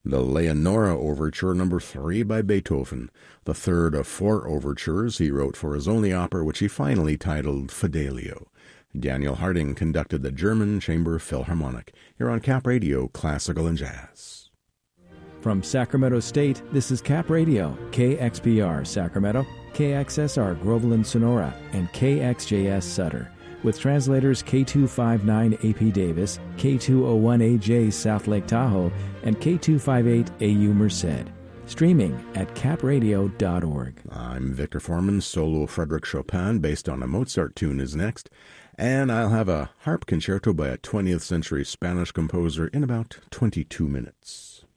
The Leonora Overture No. 3 by Beethoven, the third of 4 overtures he wrote for his only opera, which he finally titled Fidelio. Daniel Harding conducted the German Chamber Philharmonic, here on Cap Radio Classical and Jazz. From Sacramento State, this is Cap Radio, KXPR Sacramento, KXSR Groveland Sonora, and KXJS Sutter, with translators K259AP Davis, K201AJ South Lake Tahoe, and K258AU Merced. Streaming at capradio.org. I'm Victor Foreman. Solo Frederick Chopin, based on a Mozart tune, is next. And I'll have a harp concerto by a 20th century Spanish composer in about 22 minutes.